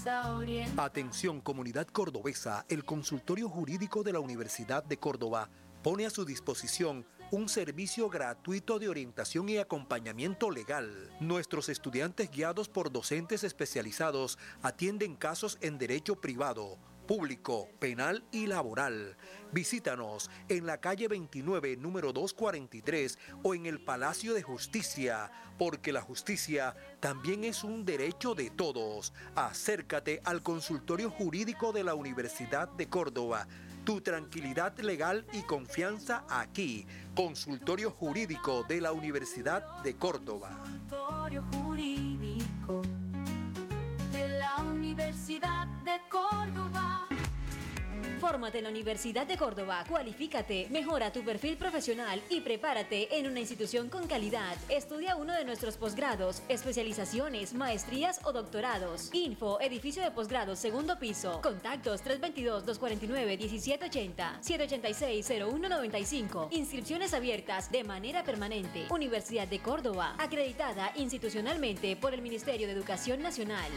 Atención comunidad cordobesa, el consultorio jurídico de la Universidad de Córdoba pone a su disposición un servicio gratuito de orientación y acompañamiento legal. Nuestros estudiantes guiados por docentes especializados atienden casos en derecho privado, público, penal y laboral. Visítanos en la calle 29, número 243 o en el Palacio de Justicia, porque la justicia también es un derecho de todos. Acércate al consultorio jurídico de la Universidad de Córdoba. Tu tranquilidad legal y confianza aquí. Consultorio Jurídico de la Universidad de Córdoba. Consultorio Jurídico de la Universidad de Córdoba. Fórmate en la Universidad de Córdoba, cualifícate, mejora tu perfil profesional y prepárate en una institución con calidad. Estudia uno de nuestros posgrados, especializaciones, maestrías o doctorados. Info, edificio de posgrados, segundo piso. Contactos 322-249-1780, 786-0195. Inscripciones abiertas de manera permanente. Universidad de Córdoba, acreditada institucionalmente por el Ministerio de Educación Nacional.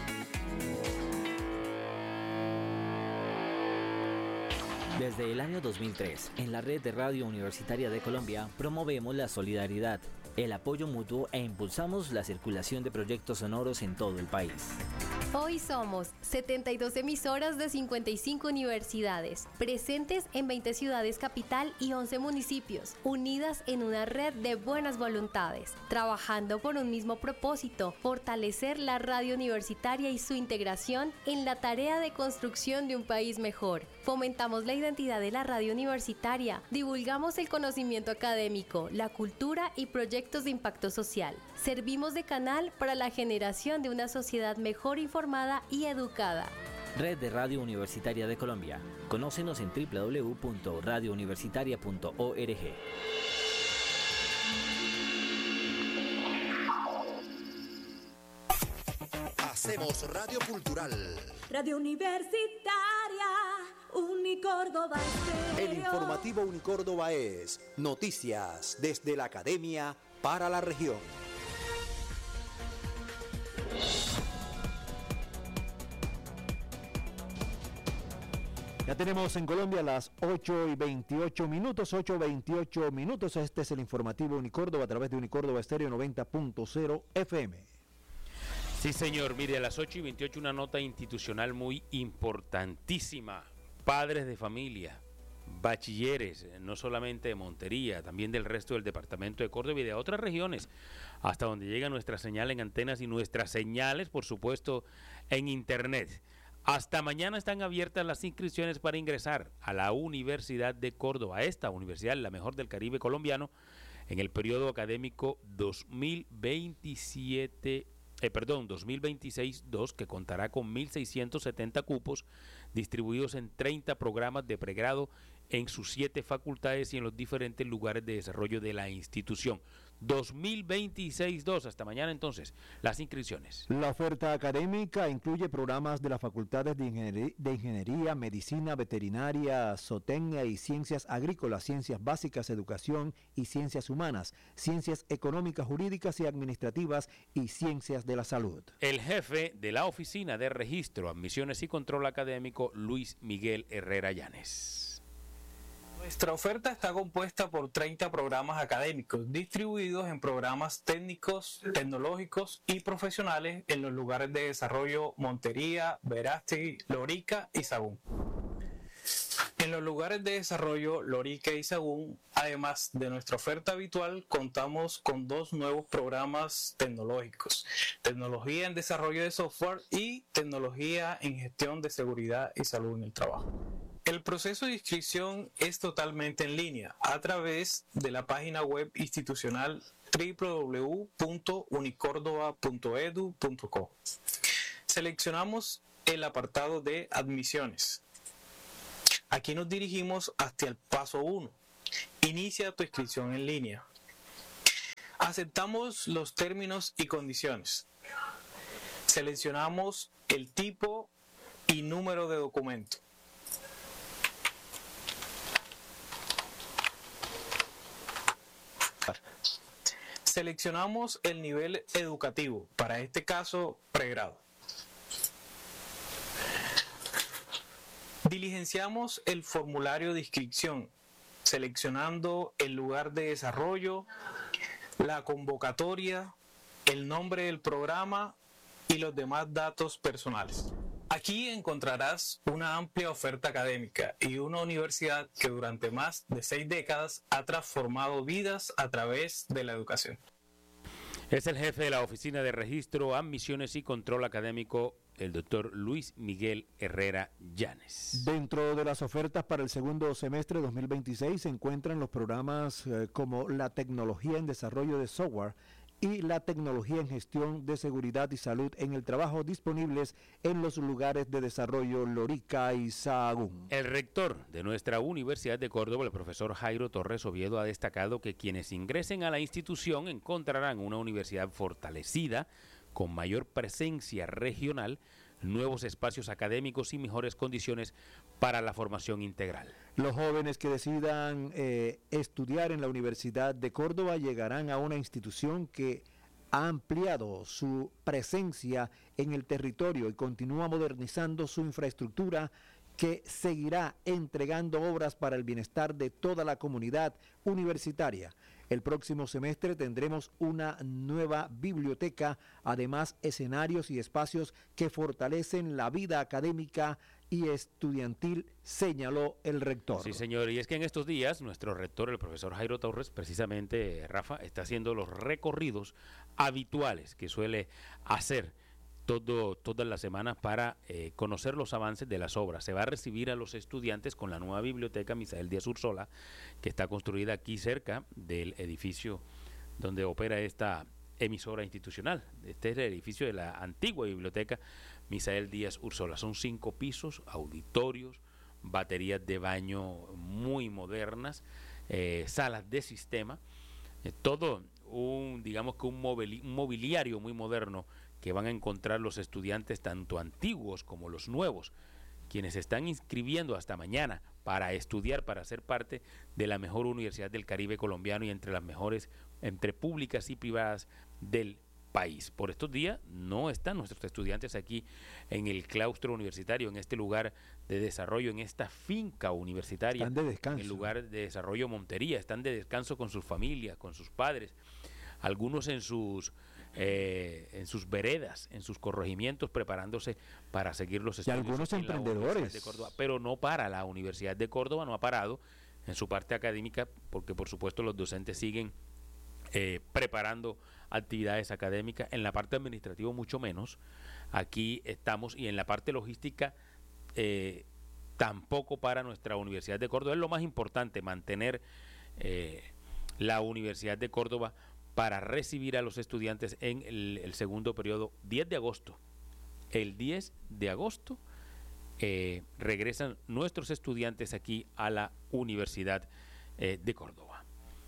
Desde el año 2003, en la red de Radio Universitaria de Colombia, promovemos la solidaridad, el apoyo mutuo e impulsamos la circulación de proyectos sonoros en todo el país. Hoy somos 72 emisoras de 55 universidades, presentes en 20 ciudades capital y 11 municipios, unidas en una red de buenas voluntades, trabajando por un mismo propósito, fortalecer la radio universitaria y su integración en la tarea de construcción de un país mejor. Fomentamos la identidad de la radio universitaria, divulgamos el conocimiento académico, la cultura y proyectos de impacto social. Servimos de canal para la generación de una sociedad mejor informada y educada. Red de Radio Universitaria de Colombia. Conócenos en www.radiouniversitaria.org. Hacemos Radio Cultural. Radio Universitaria, Unicórdoba Estéreo. El informativo Unicórdoba es noticias desde la academia para la región. Ya tenemos en Colombia las 8:28 minutos, 8:28 minutos. Este es el informativo Unicórdoba a través de Unicórdoba Estéreo 90.0 FM. Sí, señor. Mire, a las 8:28 una nota institucional muy importantísima. Padres de familia, bachilleres, no solamente de Montería, también del resto del departamento de Córdoba y de otras regiones, hasta donde llega nuestra señal en antenas y nuestras señales, por supuesto, en internet. Hasta mañana están abiertas las inscripciones para ingresar a la Universidad de Córdoba, a esta universidad, la mejor del Caribe colombiano, en el periodo académico 2026-2, que contará con 1.670 cupos distribuidos en 30 programas de pregrado en sus 7 facultades y en los diferentes lugares de desarrollo de la institución. 2026-2, hasta mañana entonces, las inscripciones. La oferta académica incluye programas de las facultades de Ingeniería, Medicina, Veterinaria, Zootecnia y Ciencias Agrícolas, Ciencias Básicas, Educación y Ciencias Humanas, Ciencias Económicas, Jurídicas y Administrativas y Ciencias de la Salud. El jefe de la Oficina de Registro, Admisiones y Control Académico, Luis Miguel Herrera Llanes. Nuestra oferta está compuesta por 30 programas académicos distribuidos en programas técnicos, tecnológicos y profesionales en los lugares de desarrollo Montería, Verástegui, Lorica y Sagún. En los lugares de desarrollo Lorica y Sagún, además de nuestra oferta habitual, contamos con 2 nuevos programas tecnológicos: Tecnología en Desarrollo de Software y Tecnología en Gestión de Seguridad y Salud en el Trabajo. El proceso de inscripción es totalmente en línea a través de la página web institucional www.unicordoba.edu.co. Seleccionamos el apartado de admisiones. Aquí nos dirigimos hasta el paso 1. Inicia tu inscripción en línea. Aceptamos los términos y condiciones. Seleccionamos el tipo y número de documento. Seleccionamos el nivel educativo, para este caso pregrado. Diligenciamos el formulario de inscripción, seleccionando el lugar de desarrollo, la convocatoria, el nombre del programa y los demás datos personales. Aquí encontrarás una amplia oferta académica y una universidad que durante más de 6 décadas ha transformado vidas a través de la educación. Es el jefe de la Oficina de Registro, Admisiones y Control Académico, el doctor Luis Miguel Herrera Llanes. Dentro de las ofertas para el segundo semestre 2026 se encuentran los programas como la tecnología en desarrollo de software y la tecnología en gestión de seguridad y salud en el trabajo, disponibles en los lugares de desarrollo Lorica y Sahagún. El rector de nuestra Universidad de Córdoba, el profesor Jairo Torres Oviedo, ha destacado que quienes ingresen a la institución encontrarán una universidad fortalecida, con mayor presencia regional, nuevos espacios académicos y mejores condiciones para la formación integral. Los jóvenes que decidan estudiar en la Universidad de Córdoba llegarán a una institución que ha ampliado su presencia en el territorio y continúa modernizando su infraestructura, que seguirá entregando obras para el bienestar de toda la comunidad universitaria. El próximo semestre tendremos una nueva biblioteca, además escenarios y espacios que fortalecen la vida académica y estudiantil, señaló el rector. Sí, señor, y es que en estos días nuestro rector, el profesor Jairo Torres, precisamente, Rafa, está haciendo los recorridos habituales que suele hacer todas las semanas para conocer los avances de las obras. Se va a recibir a los estudiantes con la nueva biblioteca Misael Díaz Ursola, que está construida aquí cerca del edificio donde opera esta emisora institucional. Este es el edificio de la antigua biblioteca Misael Díaz Ursola. Son 5 pisos, auditorios, baterías de baño muy modernas, salas de sistema, todo un mobiliario muy moderno que van a encontrar los estudiantes, tanto antiguos como los nuevos, quienes se están inscribiendo hasta mañana para estudiar, para ser parte de la mejor universidad del Caribe colombiano y entre las mejores, entre públicas y privadas del país. Por estos días no están nuestros estudiantes aquí en el claustro universitario, en este lugar de desarrollo, en esta finca universitaria. Están de descanso. En el lugar de desarrollo Montería, están de descanso con sus familias, con sus padres, algunos en sus veredas, en sus corregimientos, preparándose para seguir los estudios. Y algunos emprendedores. De Córdoba, pero no para la Universidad de Córdoba, no ha parado en su parte académica, porque por supuesto los docentes siguen preparando actividades académicas. En la parte administrativa mucho menos. Aquí estamos, y en la parte logística tampoco para nuestra Universidad de Córdoba. Es lo más importante, mantener la Universidad de Córdoba para recibir a los estudiantes en el segundo periodo, 10 de agosto. El 10 de agosto regresan nuestros estudiantes aquí a la Universidad de Córdoba.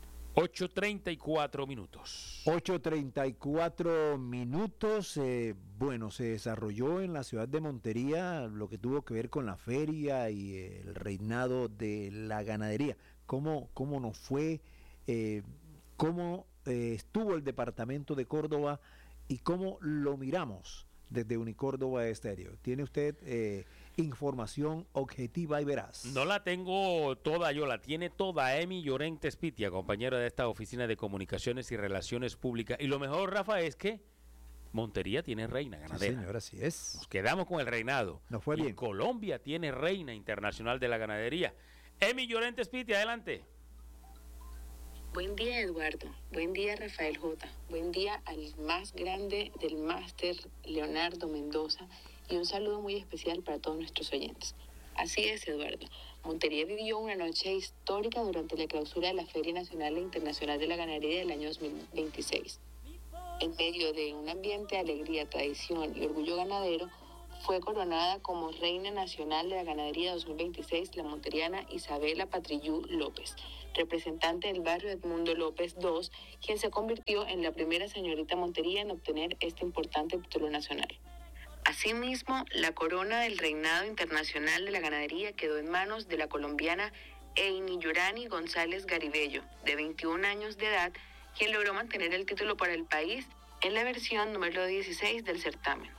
8:34 minutos. 8:34 minutos. Bueno, se desarrolló en la ciudad de Montería lo que tuvo que ver con la feria y el reinado de la ganadería. ¿Cómo nos fue? ¿Cómo estuvo el departamento de Córdoba y cómo lo miramos desde Unicórdoba Estéreo? ¿Tiene usted información objetiva y veraz? No la tengo toda yo, la tiene toda Emi Llorente Spitia, compañera de esta Oficina de Comunicaciones y Relaciones Públicas. Y lo mejor, Rafa, es que Montería tiene reina ganadera. Sí, señor, así es. Nos quedamos con el reinado. Nos fue bien. Colombia tiene reina internacional de la ganadería. Emi Llorente Spitia, adelante. Buen día, Eduardo. Buen día, Rafael J. Buen día al más grande del máster, Leonardo Mendoza, y un saludo muy especial para todos nuestros oyentes. Así es, Eduardo. Montería vivió una noche histórica durante la clausura de la Feria Nacional e Internacional de la Ganadería del año 2026. En medio de un ambiente de alegría, tradición y orgullo ganadero, fue coronada como Reina Nacional de la Ganadería 2026 la monteriana Isabela Patrillú López, representante del barrio Edmundo López II, quien se convirtió en la primera señorita Montería en obtener este importante título nacional. Asimismo, la corona del Reinado Internacional de la Ganadería quedó en manos de la colombiana Eini Yorani González Garibello, de 21 años de edad, quien logró mantener el título para el país en la versión número 16 del certamen.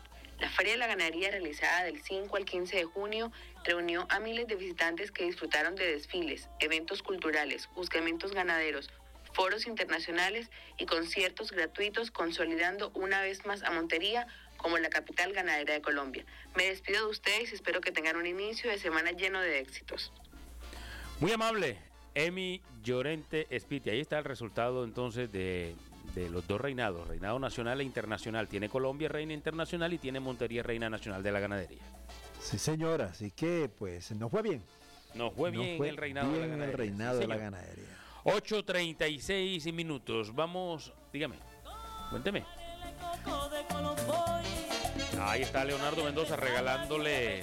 La Feria de la Ganadería, realizada del 5 al 15 de junio, reunió a miles de visitantes que disfrutaron de desfiles, eventos culturales, juzgamientos ganaderos, foros internacionales y conciertos gratuitos, consolidando una vez más a Montería como la capital ganadera de Colombia. Me despido de ustedes y espero que tengan un inicio de semana lleno de éxitos. Muy amable, Emi Llorente Espiti. Ahí está el resultado entonces de los dos reinados, reinado nacional e internacional. Tiene Colombia reina internacional y tiene Montería reina nacional de la ganadería. Sí, señora, así que pues nos fue bien. Nos fue bien el reinado de la ganadería. El reinado de la ganadería. 8:36 minutos. Vamos, dígame, cuénteme. Ahí está Leonardo Mendoza regalándole.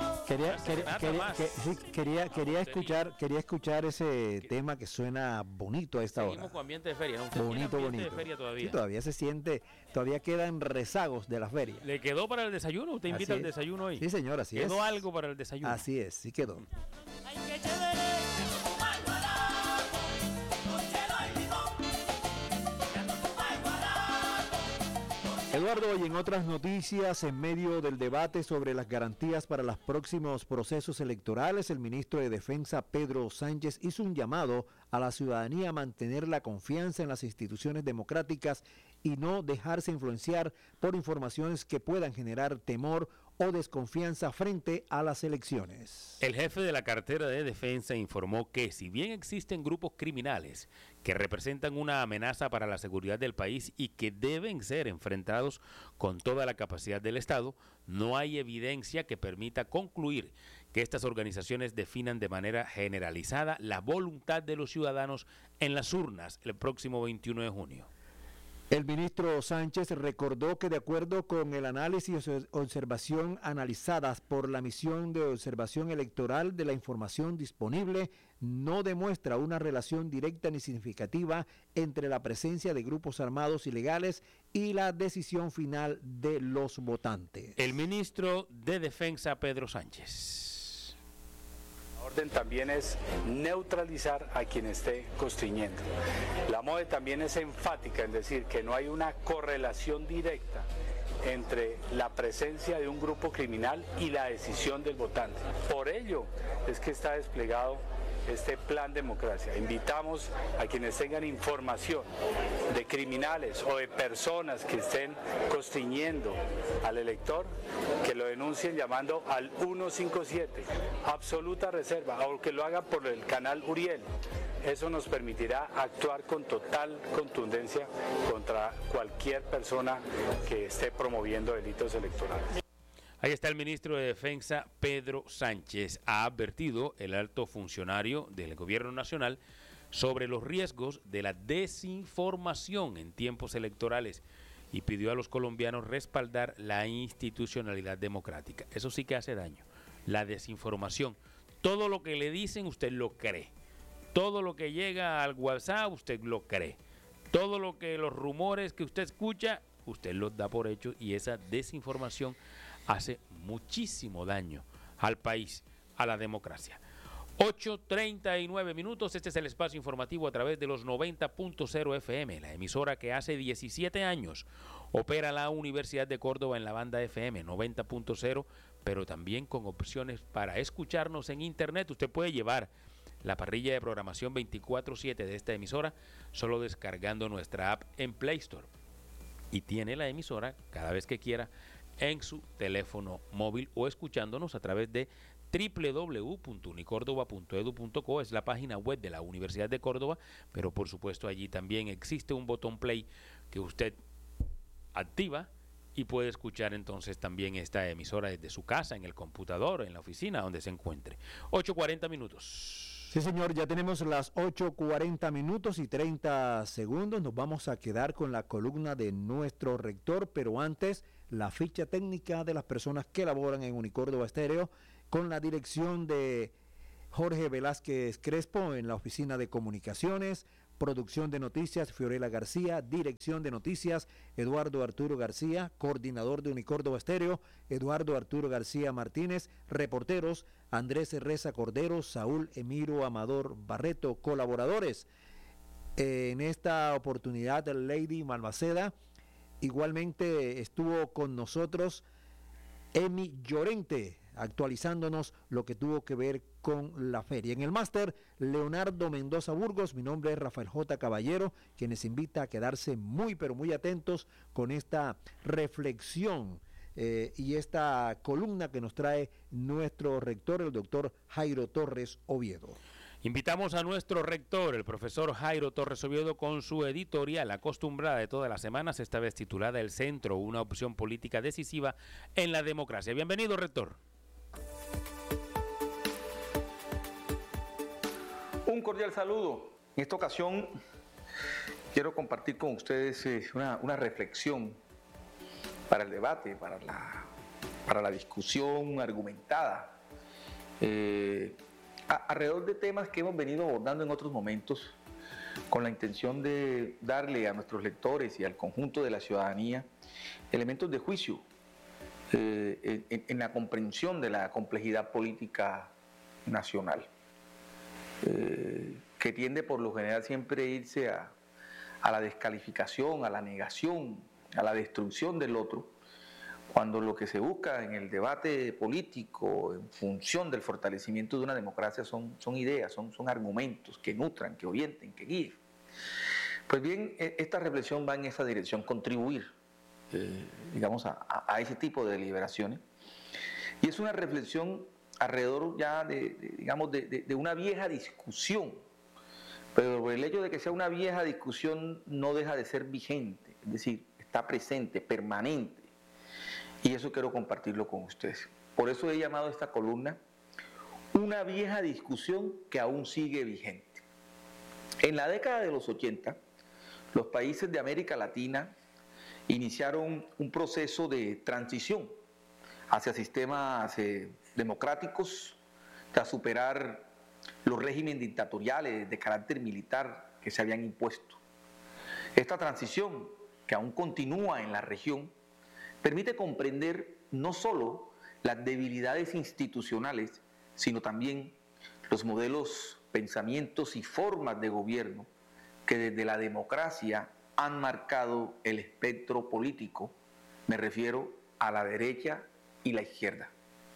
Quería escuchar ese tema que suena bonito a esta hora. Seguimos con ambiente de feria, ¿no? Bonito. De feria todavía. Sí, todavía se siente, todavía quedan rezagos de la feria. ¿Le quedó para el desayuno? ¿Usted invita al desayuno hoy? Sí, señor, así es. ¿Quedó algo para el desayuno? Así es, sí quedó. Eduardo, y en otras noticias, en medio del debate sobre las garantías para los próximos procesos electorales, el ministro de Defensa, Pedro Sánchez, hizo un llamado a la ciudadanía a mantener la confianza en las instituciones democráticas y no dejarse influenciar por informaciones que puedan generar temor o desconfianza frente a las elecciones. El jefe de la cartera de defensa informó que si bien existen grupos criminales que representan una amenaza para la seguridad del país y que deben ser enfrentados con toda la capacidad del Estado, no hay evidencia que permita concluir que estas organizaciones definan de manera generalizada la voluntad de los ciudadanos en las urnas el próximo 21 de junio. El ministro Sánchez recordó que de acuerdo con el análisis y observación analizadas por la misión de observación electoral de la información disponible, no demuestra una relación directa ni significativa entre la presencia de grupos armados ilegales y la decisión final de los votantes. El ministro de Defensa, Pedro Sánchez. La orden también es neutralizar a quien esté constriñendo. La MODE también es enfática en decir que no hay una correlación directa entre la presencia de un grupo criminal y la decisión del votante. Por ello es que está desplegado este plan democracia. Invitamos a quienes tengan información de criminales o de personas que estén constriñendo al elector, que lo denuncien llamando al 157, absoluta reserva, o que lo hagan por el canal Uriel. Eso nos permitirá actuar con total contundencia contra cualquier persona que esté promoviendo delitos electorales. Ahí está el ministro de Defensa, Pedro Sánchez. Ha advertido el alto funcionario del gobierno nacional sobre los riesgos de la desinformación en tiempos electorales y pidió a los colombianos respaldar la institucionalidad democrática. Eso sí que hace daño, la desinformación. Todo lo que le dicen usted lo cree. Todo lo que llega al WhatsApp usted lo cree. Todo lo que los rumores que usted escucha, usted los da por hecho, y esa desinformación hace muchísimo daño al país, a la democracia. 8:39 minutos, este es el espacio informativo a través de los 90.0 FM, la emisora que hace 17 años opera la Universidad de Córdoba en la banda FM 90.0, pero también con opciones para escucharnos en internet. Usted puede llevar la parrilla de programación 24/7 de esta emisora solo descargando nuestra app en Play Store, y tiene la emisora cada vez que quiera en su teléfono móvil o escuchándonos a través de www.unicordoba.edu.co, es la página web de la Universidad de Córdoba, pero por supuesto allí también existe un botón play que usted activa y puede escuchar entonces también esta emisora desde su casa, en el computador, en la oficina, donde se encuentre. 8:40 minutos. Sí, señor, ya tenemos las 8:40 minutos y 30 segundos. Nos vamos a quedar con la columna de nuestro rector, pero antes la ficha técnica de las personas que laboran en Unicórdoba Estéreo, con la dirección de Jorge Velázquez Crespo en la oficina de comunicaciones, producción de noticias Fiorella García, dirección de noticias Eduardo Arturo García, coordinador de Unicórdoba Estéreo Eduardo Arturo García Martínez, reporteros Andrés Reza Cordero, Saúl Emiro Amador Barreto, colaboradores en esta oportunidad Lady Malvaceda. Igualmente estuvo con nosotros Emi Llorente, actualizándonos lo que tuvo que ver con la feria. En el máster, Leonardo Mendoza Burgos, mi nombre es Rafael J. Caballero, quien les invita a quedarse muy pero muy atentos con esta reflexión y esta columna que nos trae nuestro rector, el doctor Jairo Torres Oviedo. Invitamos a nuestro rector, el profesor Jairo Torres Oviedo, con su editorial acostumbrada de todas las semanas, esta vez titulada El Centro, una opción política decisiva en la democracia. Bienvenido, rector. Un cordial saludo. En esta ocasión quiero compartir con ustedes una reflexión para el debate, para la discusión argumentada. Alrededor de temas que hemos venido abordando en otros momentos con la intención de darle a nuestros lectores y al conjunto de la ciudadanía elementos de juicio en la comprensión de la complejidad política nacional, que tiende por lo general siempre a irse a la descalificación, a la negación, a la destrucción del otro, cuando lo que se busca en el debate político en función del fortalecimiento de una democracia son ideas, son argumentos que nutran, que orienten, que guíen. Pues bien, esta reflexión va en esa dirección, contribuir, digamos, a ese tipo de deliberaciones. Y es una reflexión alrededor ya de una vieja discusión, pero por el hecho de que sea una vieja discusión no deja de ser vigente, es decir, está presente, permanente. Y eso quiero compartirlo con ustedes. Por eso he llamado a esta columna una vieja discusión que aún sigue vigente. En la década de los 80, los países de América Latina iniciaron un proceso de transición hacia sistemas democráticos, tras superar los regímenes dictatoriales de carácter militar que se habían impuesto. Esta transición, que aún continúa en la región, permite comprender no solo las debilidades institucionales, sino también los modelos, pensamientos y formas de gobierno que desde la democracia han marcado el espectro político. Me refiero a la derecha y la izquierda.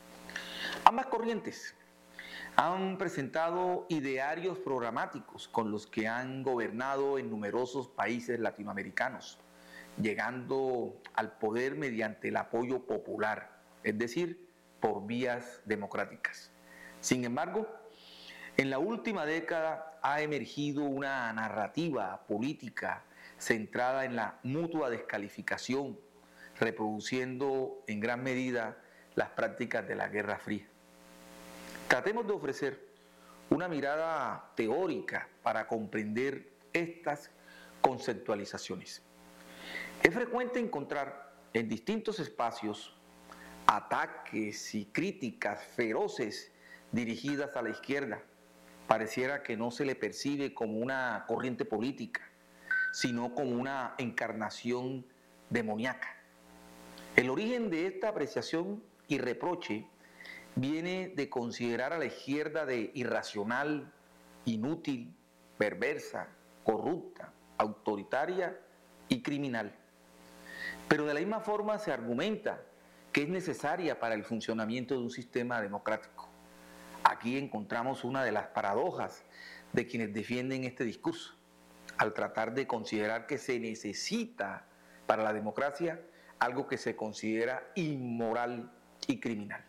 Ambas corrientes han presentado idearios programáticos con los que han gobernado en numerosos países latinoamericanos, llegando al poder mediante el apoyo popular, es decir, por vías democráticas. Sin embargo, en la última década ha emergido una narrativa política centrada en la mutua descalificación, reproduciendo en gran medida las prácticas de la Guerra Fría. Tratemos de ofrecer una mirada teórica para comprender estas conceptualizaciones. Es frecuente encontrar en distintos espacios ataques y críticas feroces dirigidas a la izquierda. Pareciera que no se le percibe como una corriente política, sino como una encarnación demoníaca. El origen de esta apreciación y reproche viene de considerar a la izquierda de irracional, inútil, perversa, corrupta, autoritaria y criminal. Pero de la misma forma se argumenta que es necesaria para el funcionamiento de un sistema democrático. Aquí encontramos una de las paradojas de quienes defienden este discurso, al tratar de considerar que se necesita para la democracia algo que se considera inmoral y criminal.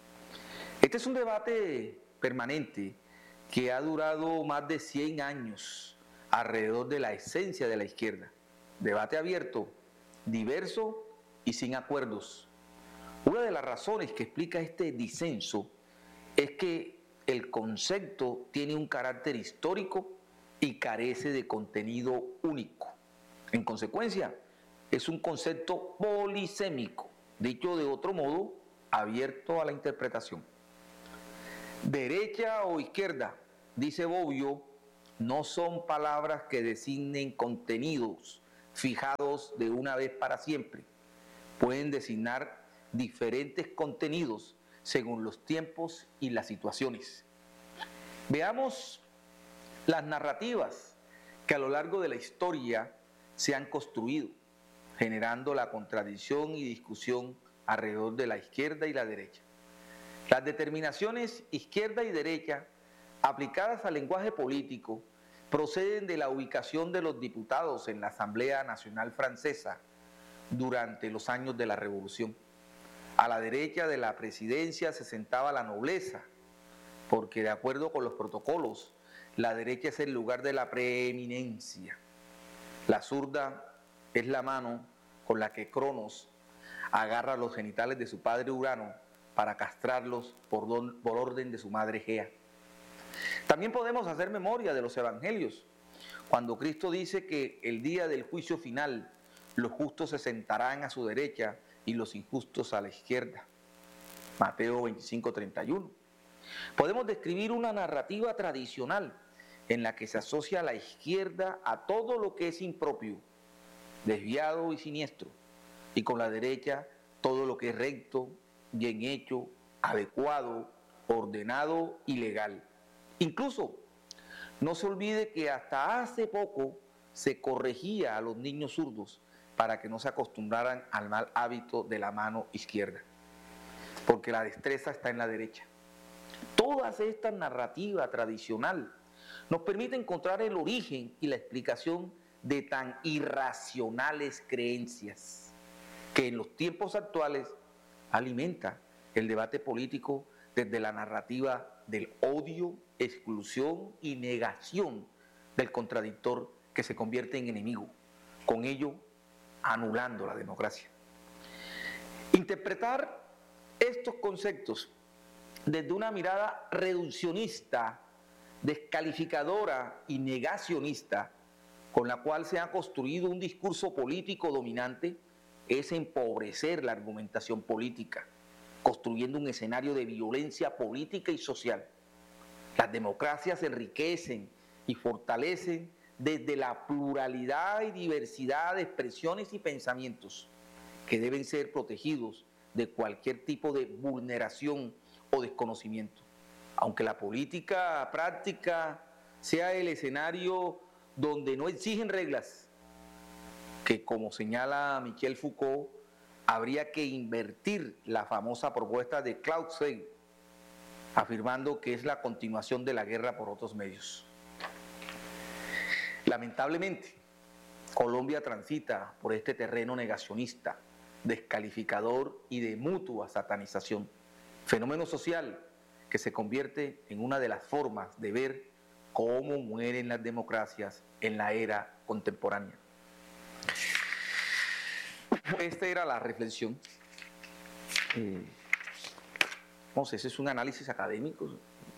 Este es un debate permanente que ha durado más de 100 años alrededor de la esencia de la izquierda. Debate abierto, diverso y sin acuerdos. Una de las razones que explica este disenso es que el concepto tiene un carácter histórico y carece de contenido único. En consecuencia, es un concepto polisémico, dicho de otro modo, abierto a la interpretación. Derecha o izquierda, dice Bobbio, no son palabras que designen contenidos fijados de una vez para siempre. Pueden designar diferentes contenidos según los tiempos y las situaciones. Veamos las narrativas que a lo largo de la historia se han construido, generando la contradicción y discusión alrededor de la izquierda y la derecha. Las determinaciones izquierda y derecha, aplicadas al lenguaje político, proceden de la ubicación de los diputados en la Asamblea Nacional Francesa durante los años de la Revolución. A la derecha de la presidencia se sentaba la nobleza, porque de acuerdo con los protocolos, la derecha es el lugar de la preeminencia. La zurda es la mano con la que Cronos agarra los genitales de su padre Urano para castrarlos por orden de su madre Gea. También podemos hacer memoria de los evangelios, cuando Cristo dice que el día del juicio final los justos se sentarán a su derecha y los injustos a la izquierda. Mateo 25:31. Podemos describir una narrativa tradicional en la que se asocia a la izquierda a todo lo que es impropio, desviado y siniestro, y con la derecha todo lo que es recto, bien hecho, adecuado, ordenado y legal. Incluso, no se olvide que hasta hace poco se corregía a los niños zurdos para que no se acostumbraran al mal hábito de la mano izquierda, porque la destreza está en la derecha. Todas estas narrativas tradicionales nos permiten encontrar el origen y la explicación de tan irracionales creencias que en los tiempos actuales alimenta el debate político desde la narrativa del odio, exclusión y negación del contradictor que se convierte en enemigo, con ello anulando la democracia. Interpretar estos conceptos desde una mirada reduccionista, descalificadora y negacionista, con la cual se ha construido un discurso político dominante, es empobrecer la argumentación política, construyendo un escenario de violencia política y social. Las democracias se enriquecen y fortalecen desde la pluralidad y diversidad de expresiones y pensamientos, que deben ser protegidos de cualquier tipo de vulneración o desconocimiento. Aunque la política práctica sea el escenario donde no exigen reglas, que como señala Michel Foucault, habría que invertir la famosa propuesta de Claude Sey, afirmando que es la continuación de la guerra por otros medios. Lamentablemente, Colombia transita por este terreno negacionista, descalificador y de mutua satanización, fenómeno social que se convierte en una de las formas de ver cómo mueren las democracias en la era contemporánea. Esta era la reflexión. Ese es un análisis académico.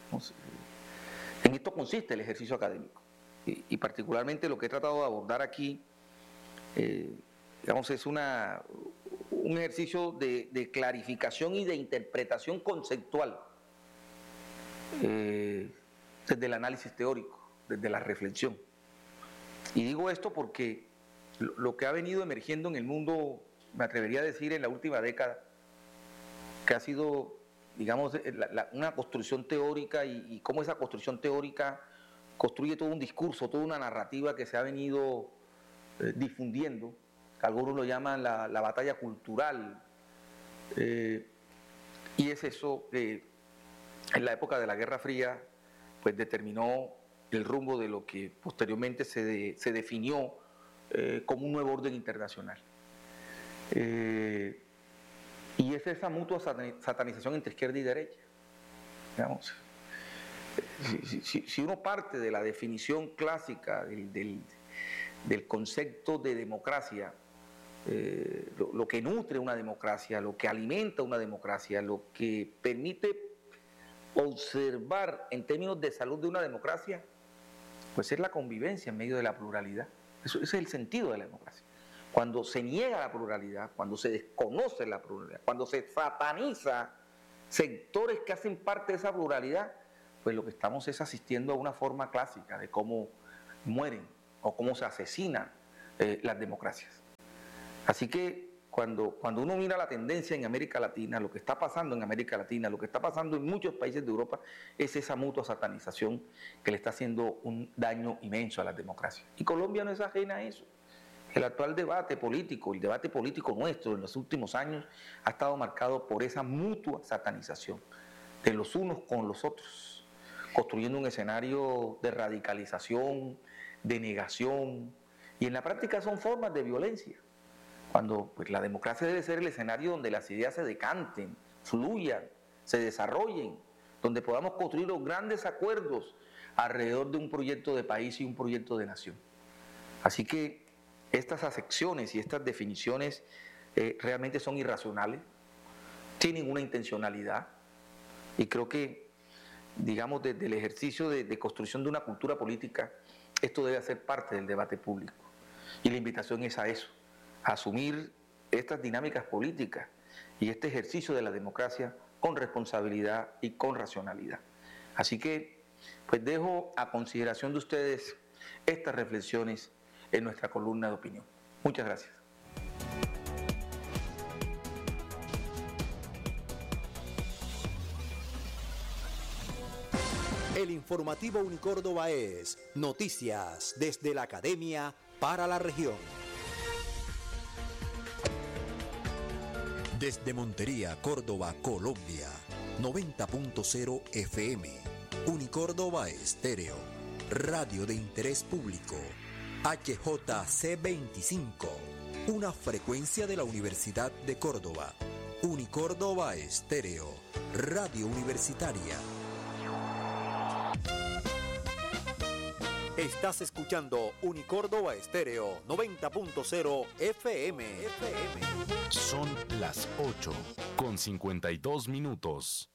En esto consiste el ejercicio académico. Y particularmente lo que he tratado de abordar aquí, es un ejercicio de clarificación y de interpretación conceptual desde el análisis teórico, desde la reflexión. Y digo esto porque lo que ha venido emergiendo en el mundo, me atrevería a decir en la última década, que ha sido, una construcción teórica y cómo esa construcción teórica construye todo un discurso, toda una narrativa que se ha venido difundiendo, que algunos lo llaman la batalla cultural, y es eso que en la época de la Guerra Fría pues determinó el rumbo de lo que posteriormente se definió como un nuevo orden internacional. Y es esa mutua satanización entre izquierda y derecha. Si uno parte de la definición clásica del concepto de democracia, lo que nutre una democracia, lo que alimenta una democracia, lo que permite observar en términos de salud de una democracia, pues es la convivencia en medio de la pluralidad. Ese es el sentido de la democracia. Cuando se niega la pluralidad, cuando se desconoce la pluralidad, cuando se sataniza sectores que hacen parte de esa pluralidad, pues lo que estamos es asistiendo a una forma clásica de cómo mueren o cómo se asesinan las democracias. Así que cuando uno mira la tendencia en América Latina, lo que está pasando en América Latina, lo que está pasando en muchos países de Europa, es esa mutua satanización que le está haciendo un daño inmenso a las democracias. Y Colombia no es ajena a eso. El actual debate político, el debate político nuestro en los últimos años ha estado marcado por esa mutua satanización de los unos con los otros, construyendo un escenario de radicalización, de negación, y en la práctica son formas de violencia, cuando pues, la democracia debe ser el escenario donde las ideas se decanten, fluyan, se desarrollen, donde podamos construir los grandes acuerdos alrededor de un proyecto de país y un proyecto de nación. Así que estas acepciones y estas definiciones realmente son irracionales, tienen una intencionalidad, y creo que, digamos, desde el ejercicio de construcción de una cultura política, esto debe ser parte del debate público. Y la invitación es a eso, a asumir estas dinámicas políticas y este ejercicio de la democracia con responsabilidad y con racionalidad. Así que, pues dejo a consideración de ustedes estas reflexiones en nuestra columna de opinión. Muchas gracias. El informativo Unicórdoba es noticias desde la academia para la región. Desde Montería, Córdoba, Colombia, 90.0 FM, Unicórdoba Estéreo, radio de interés público, HJC25, una frecuencia de la Universidad de Córdoba, Unicórdoba Estéreo, radio universitaria. Estás escuchando Unicórdoba Estéreo 90.0 FM. Son las 8:52.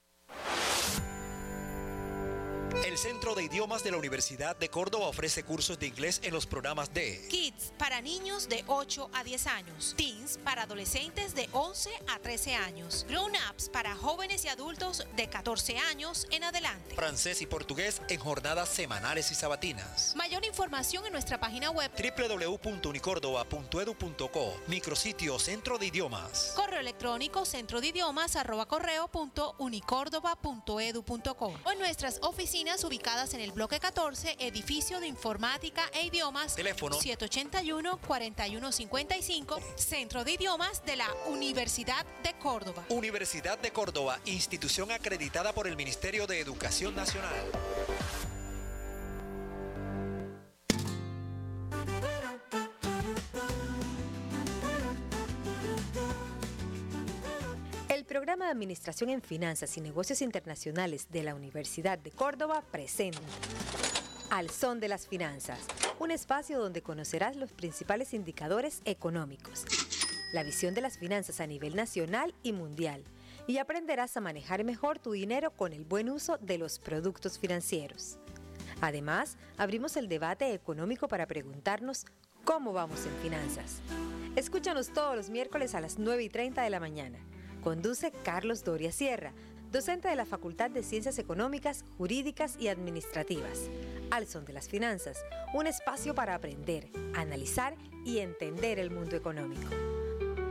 El Centro de Idiomas de la Universidad de Córdoba ofrece cursos de inglés en los programas de Kids para niños de 8 a 10 años, Teens para adolescentes de 11 a 13 años, Grown Ups para jóvenes y adultos de 14 años en adelante, francés y portugués en jornadas semanales y sabatinas. Mayor información en nuestra página web www.unicordoba.edu.co, micrositio Centro de Idiomas. Correo electrónico centrodidiomas@correo.unicordoba.edu.co o en nuestras oficinas ubicadas en el bloque 14, edificio de informática e idiomas, teléfono 781-4155, Centro de Idiomas de la Universidad de Córdoba. Universidad de Córdoba, institución acreditada por el Ministerio de Educación Nacional. El programa de Administración en Finanzas y Negocios Internacionales de la Universidad de Córdoba presenta Al Son de las Finanzas, un espacio donde conocerás los principales indicadores económicos, la visión de las finanzas a nivel nacional y mundial, y aprenderás a manejar mejor tu dinero con el buen uso de los productos financieros. Además, abrimos el debate económico para preguntarnos cómo vamos en finanzas. Escúchanos todos los miércoles a las 9:30 de la mañana. Conduce Carlos Doria Sierra, docente de la Facultad de Ciencias Económicas, Jurídicas y Administrativas. Al Son de las Finanzas, un espacio para aprender, analizar y entender el mundo económico.